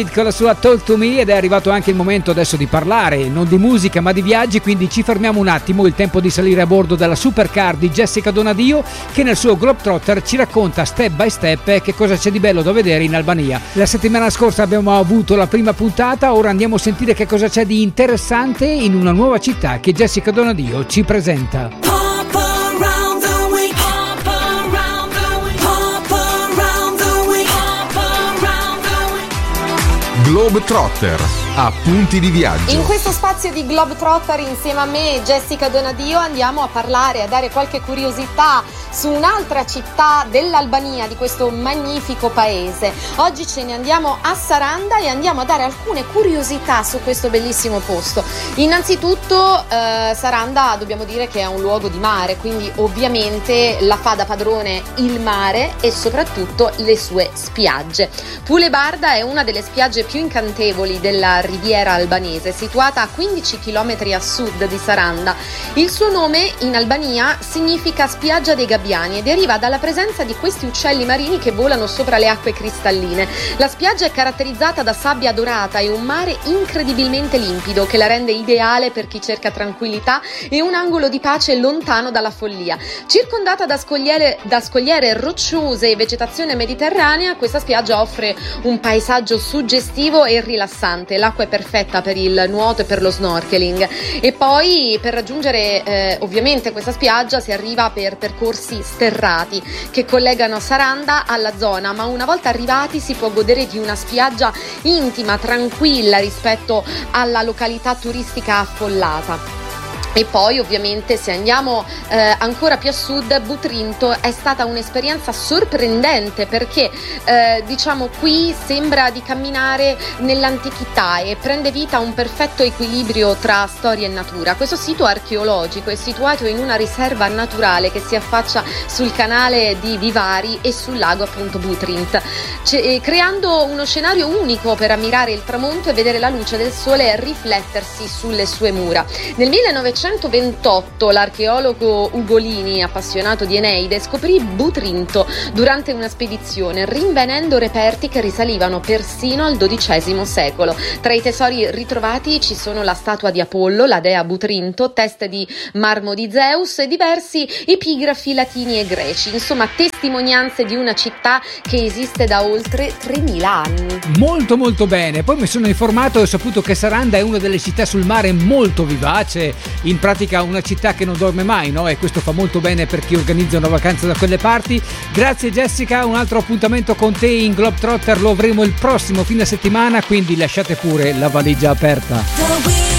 con la sua Talk to Me, ed è arrivato anche il momento adesso di parlare non di musica ma di viaggi, quindi ci fermiamo un attimo, il tempo di salire a bordo della supercar di Jessica Donadio, che nel suo Globetrotter ci racconta step by step che cosa c'è di bello da vedere in Albania. La settimana scorsa abbiamo avuto la prima puntata, ora andiamo a sentire che cosa c'è di interessante in una nuova città che Jessica Donadio ci presenta. Globetrotter, appunti di viaggio. In questo spazio di Globetrotter insieme a me, Jessica Donadio, andiamo a parlare, a dare qualche curiosità su un'altra città dell'Albania, di questo magnifico paese. Oggi ce ne andiamo a Saranda e andiamo a dare alcune curiosità su questo bellissimo posto. Innanzitutto Saranda dobbiamo dire che è un luogo di mare, quindi ovviamente la fa da padrone il mare e soprattutto le sue spiagge. Pulebarda è una delle spiagge più incantevoli della riviera albanese, situata a 15 km a sud di Saranda. Il suo nome in Albania significa spiaggia dei gabbiani e deriva dalla presenza di questi uccelli marini che volano sopra le acque cristalline. La spiaggia è caratterizzata da sabbia dorata e un mare incredibilmente limpido che la rende ideale per chi cerca tranquillità e un angolo di pace lontano dalla follia. Circondata da scogliere rocciose e vegetazione mediterranea, questa spiaggia offre un paesaggio suggestivo e rilassante. L'acqua è perfetta per il nuoto e per lo snorkeling, e poi per raggiungere ovviamente questa spiaggia si arriva per percorsi sterrati che collegano Saranda alla zona, ma una volta arrivati si può godere di una spiaggia intima, tranquilla rispetto alla località turistica affollata. E poi ovviamente se andiamo ancora più a sud, Butrinto è stata un'esperienza sorprendente perché diciamo qui sembra di camminare nell'antichità e prende vita un perfetto equilibrio tra storia e natura. Questo sito archeologico è situato in una riserva naturale che si affaccia sul canale di Vivari e sul lago appunto Butrint, creando uno scenario unico per ammirare il tramonto e vedere la luce del sole riflettersi sulle sue mura. Nel 1928 l'archeologo Ugolini, appassionato di Eneide, scoprì Butrinto durante una spedizione, rinvenendo reperti che risalivano persino al XII secolo. Tra i tesori ritrovati ci sono la statua di Apollo, la dea Butrinto, teste di marmo di Zeus e diversi epigrafi latini e greci, insomma testimonianze di una città che esiste da oltre 3000 anni. Molto molto bene, poi mi sono informato e ho saputo che Saranda è una delle città sul mare molto vivace, in pratica una città che non dorme mai, no? E questo fa molto bene per chi organizza una vacanza da quelle parti. Grazie Jessica, un altro appuntamento con te in Globetrotter lo avremo il prossimo fine settimana, quindi lasciate pure la valigia aperta.